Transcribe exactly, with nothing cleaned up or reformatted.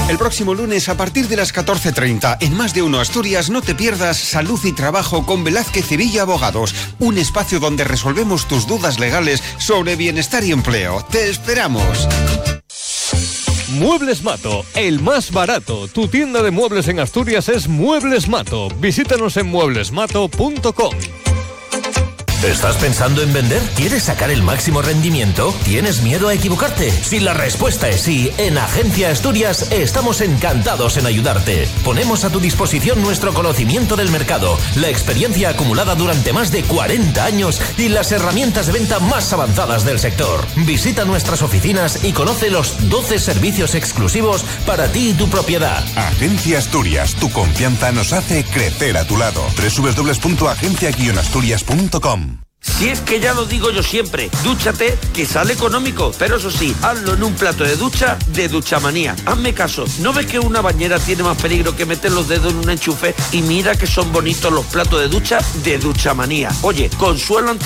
El próximo lunes a partir de las catorce treinta, en Más de Uno Asturias, no te pierdas Salud y Trabajo con Velázquez Sevilla Abogados, un espacio donde resolvemos tus dudas legales sobre bienestar y empleo. ¡Te esperamos! Muebles Mato, el más barato. Tu tienda de muebles en Asturias es Muebles Mato. Visítanos en muebles mato punto com. ¿Estás pensando en vender? ¿Quieres sacar el máximo rendimiento? ¿Tienes miedo a equivocarte? Si la respuesta es sí, en Agencia Asturias estamos encantados en ayudarte. Ponemos a tu disposición nuestro conocimiento del mercado, la experiencia acumulada durante más de cuarenta años y las herramientas de venta más avanzadas del sector. Visita nuestras oficinas y conoce los doce servicios exclusivos para ti y tu propiedad. Agencia Asturias, tu confianza nos hace crecer a tu lado. doble u doble u doble u punto agencia guion asturias punto com. Si es que ya lo digo yo siempre, dúchate, que sale económico, pero eso sí, hazlo en un plato de ducha de Duchamanía. Hazme caso, ¿no ves que una bañera tiene más peligro que meter los dedos en un enchufe? Y mira que son bonitos los platos de ducha de Duchamanía. Oye, con suelo anti